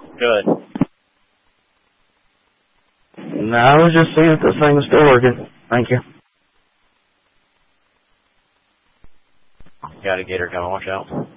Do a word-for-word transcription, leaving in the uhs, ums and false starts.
Good. No, I was just seeing if this thing was still working. Thank you. Got a gator coming. Watch out.